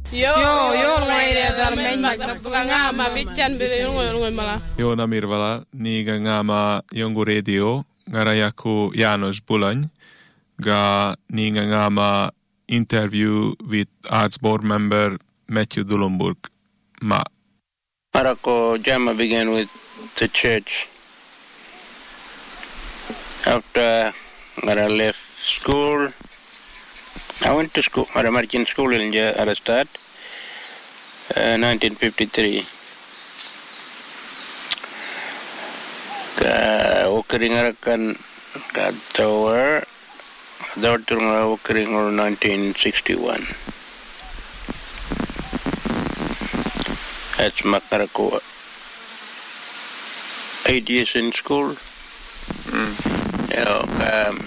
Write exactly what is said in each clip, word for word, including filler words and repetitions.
Yo, yo, radio dar men nga ma vichan bile yung yung mala. Yo na mirvala ni ga nga ma yung radio ngarayaku Janos Bulaň ga ni nga ma interview with Arts Board member Matthew Dulumburg ma. Marako Jama began with the church. After I left school, I went to school, I marching school in Arastad, uh, nineteen fifty-three. Ka okering arakan ka tower, daughter nga okering or nineteen sixty-one. That's makarako. Eight years in school. Mm. You know, um,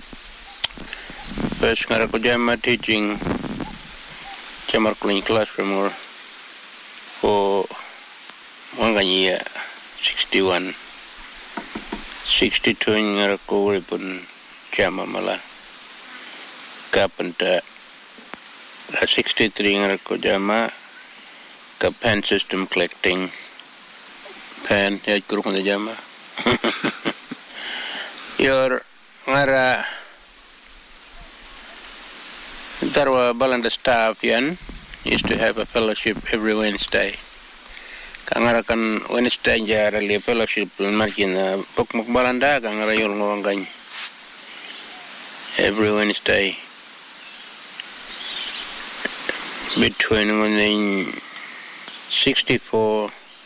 first nga ako jama teaching jama ko in classroom or o mga niya sixty-one sixty-two nga ako ripon jama mala kapanta sixty-three nga ako jama ka pen system collecting pen ya kuro ko na jama your ngara Darwa Balanda staff yan used to have a fellowship every Wednesday. Kangara kan Wednesday jara li fellowship margin pokmok Balanda kangara yol ngawanggan every Wednesday between sixty-four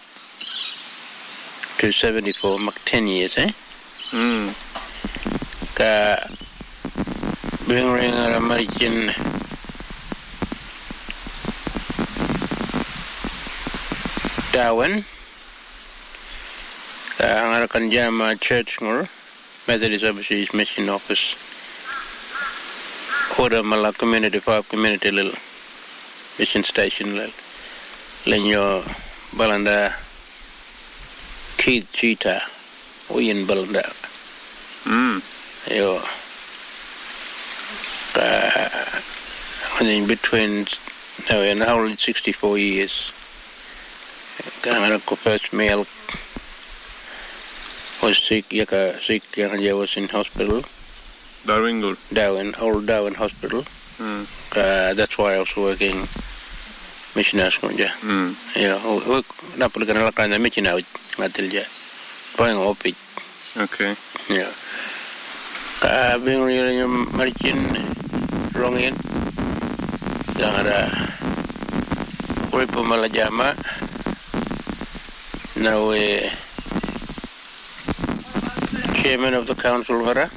to seventy-four, mak ten years, eh? Mm. Ka bingring ara margin Darwin ka ngara kan jama church ngor Methodist Overseas Mission Office Order Mala Community Five Community Lil Mission Station Lil Lenyo Balanda Keith Cheetah Uyin Balanda Mm. Yo Uh, in between now and how old sixty-four years kang ko first male was sick yaka sick yang dia was in hospital Darwin Gul Darwin old Darwin hospital mm. uh, that's why I was working missionary school ja mm. yeah na pala kana la kana missionary ngatil ja going up it Okay yeah ka being really margin wrong in Gangara Uripo Malajama now uh, chairman of the council Vara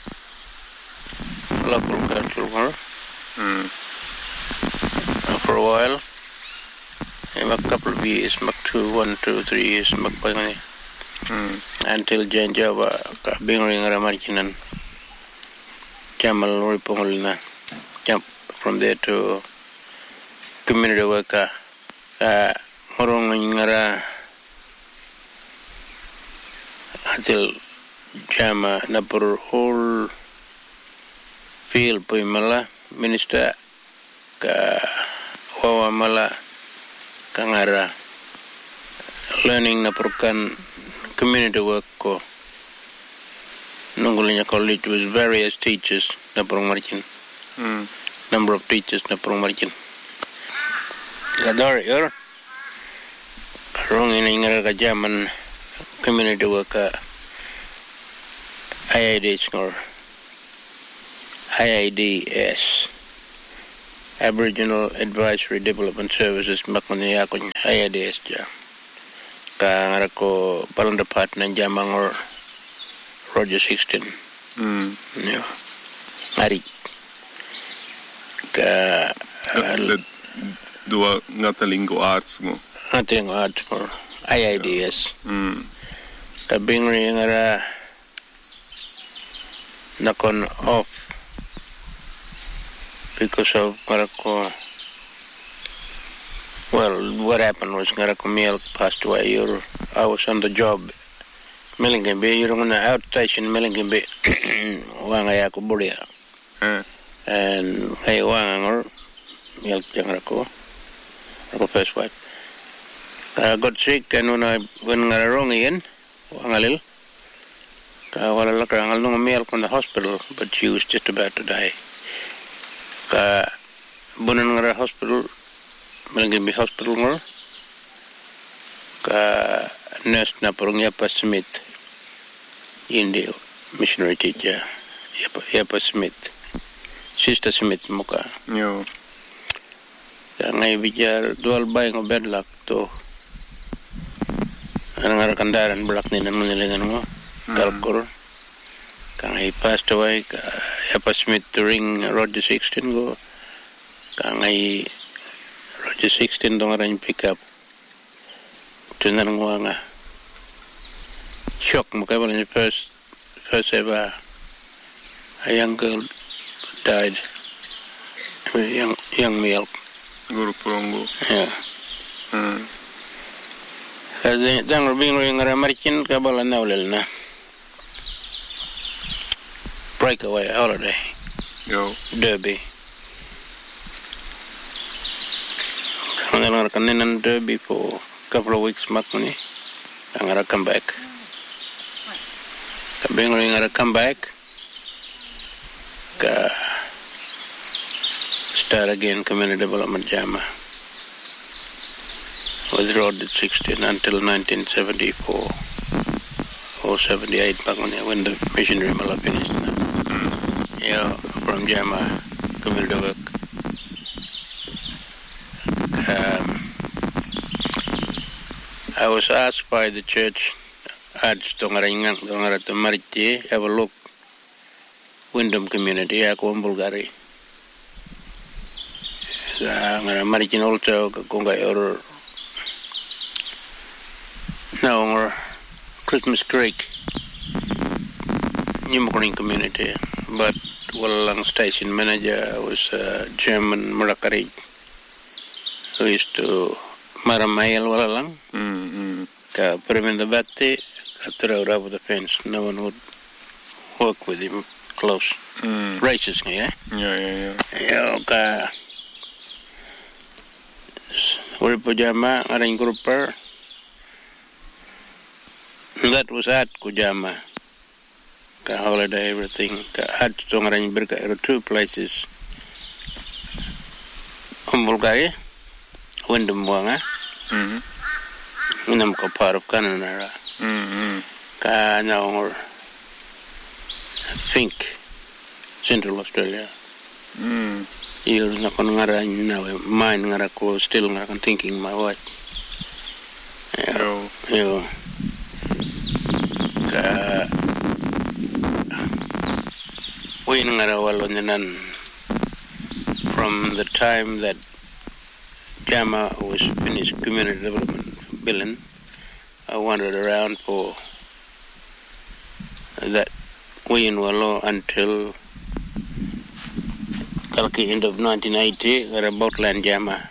local council Vara mm. for a while in a couple of years mak two one two three years mak pangani mm. until Janjava ka bingring Ramarchinan Jamal Ripongolina jump from there to community worker uh morong ngara until jama napur whole field puimala minister ka wawa mala kangara learning napurkan community work ko Nunggulinya college was various teachers na purong margin. Mm. Number of teachers na purong margin. Gador yor. Karong ina ingar ka jaman community work ka I I D S or I I D S Aboriginal Advisory Development Services makmani ako I I D S ja. Ka ngara ko palanda partner jamang or Roger sixteen. Mm. Yeah. Ari. Ka uh, dua ngatalingo arts mo. Ngatalingo arts mo. I I D S. Mm. Ka bingri ngara nakon off because of Marako. Well, what happened was Marako Miel passed away. Or I was on the job. Melingimbe, you're on the outstation Melingimbe, Wangayako Buria. And I wang or milk jangrako. Ako first wife. I got sick and when I when I wrong again, angalil. Ka wala la ka angal nung milk from the hospital, but she was just about to die. Ka bunan ngara hospital, malingin bi hospital ngor. Ka nurse na porong Yapa Smith, India missionary teacher, Yapa, Yapa Smith, Sister Smith muka. Yo. Ka ngay bijar dual bay ngo bed luck to. Ang ngara kandaran bulak ni nan manilingan mo. Kalkor. Kang he passed away. Ka Yapa Smith to ring Roger sixteen go. Kang he Roger sixteen dong arrange pick up. Tunan ngo nga. Shock mo kaya the first first ever a young girl died. Young young male. Guru Pulongo. Yeah. Hmm. Kasi tang bing ring ngara marichin ka bala nawlel na. Breakaway holiday. Yo. Derby. I'm going to come in Derby for a couple of weeks, Makuni. I'm going to come back. I'm going to come back. Ka start again community development jama. With road at sixteen until nineteen seventy-four or seventy-eight, Makuni, when the missionary mala finished. Yeah, from Jama community work. Um, I was asked by the church, Arch Tongarangang, Tongarata Mariti, have a look, Windham community, Akwam Bulgari. Marichin also, Konga or now, Christmas Creek, Newmarket community, but Walang station manager was a German Murakari who used to Maramayal Walalang. Mm-hmm. Ka put him in the batti, ka throw it over the fence. No one would work with him close. Mm. Racist, yeah? Yeah, yeah, yeah. Yeah, ka Uri Pujama, Aring Grouper. That was at Kujama. Ka holiday, everything. Ka at Tongarang Birka, there are two places. Umbulgai, Windham Wanga, Mm-hmm. Windham ko part of Kananara. Mm-hmm. Ka now, think, Central Australia. Mm. You're not going to now, mine, ngara still not thinking my wife. Yo. Yo. Ka we ngara walo ninan from the time that Jama was finished community development billing. I wandered around for that we in Wallo until Kalki end of nineteen eighty, ngara Boatland Jama.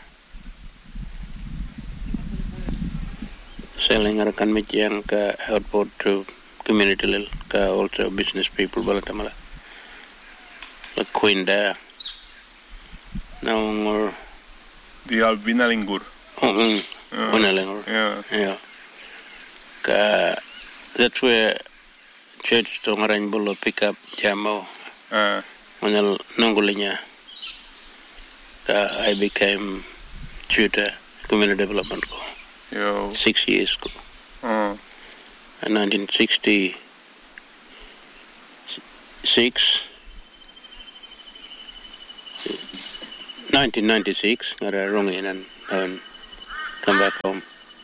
Selling ngara kanmitiang ka outboard to community lil ka also business people balatamala la Quinda now or The Albinalingur. oh mm Winalingur Yeah. yeah ka that's where church to ngarang bulo pick up Jamo Uh, Winal Nongulinya ka I became tutor community development ko yo. six years ago Uh, in nineteen sixty-six, nineteen ninety-six, got a wrong in and, and come back home.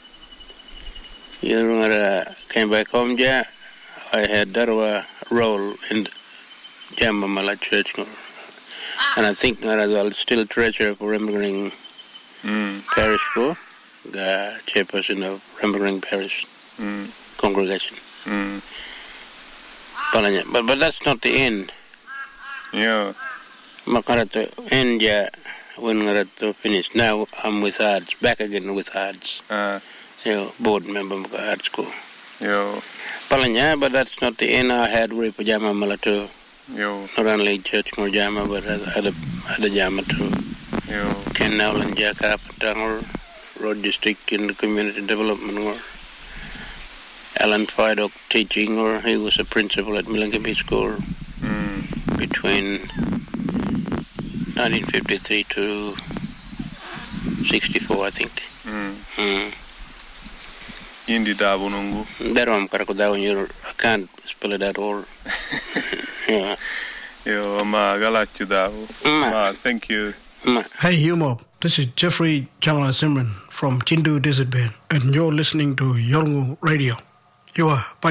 You know, came back home, yeah. I had that uh, role in Jamamala Church, and I think I was still treasurer for Remembering mm. Parish School, the chairperson of Remembering Parish. Mm. Congregation. Mm. But but that's not the end. Yeah. Makarato end ya when ngarato finished. Now I'm with A D S, back again with A D S. Uh, Yo, board member of A D S ko. yo. Palanya, but that's not the end. I had Uri Pajama Malato. Yo. Not only church Murjama, but other other Jama too. Yo. Ken Nowland Jakarapatangor. Road District in the community development or Alan Fidok teaching or he was a principal at Milangapi School mm. between nineteen fifty-three to sixty-four, I think. Mm. Mm. Indi Davunungu. Darom Karakodawun, I can't spell it at all. Yeah. Yo, ma galachu davu. Ma, thank you. Ma. Hey, Humob. This is Jeffrey Jangla Simran from Chindu Desert Band, and you're listening to Yorngu Radio. You are